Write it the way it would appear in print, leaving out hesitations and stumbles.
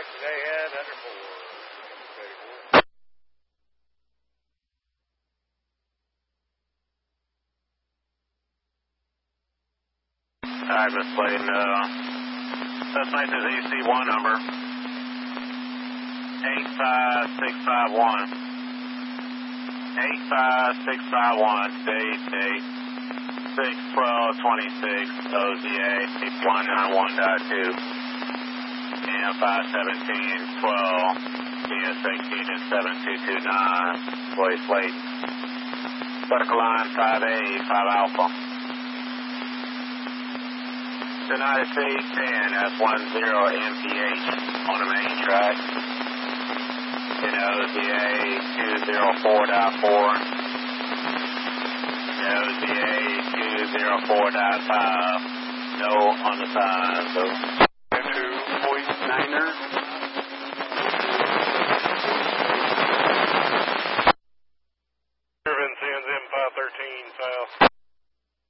They had under 4. Alright, Miss Slade, that's nice as EC1 number. 85651. 85651, date 6/12/26, OZA 191.2, and 517-12, TS18 and 7229, voice late. Vertical line 5A, 5 Alpha. United States 10, that's 10 MPH on the main track. In OZA 204.4. OZA 204.5. No on the side, so.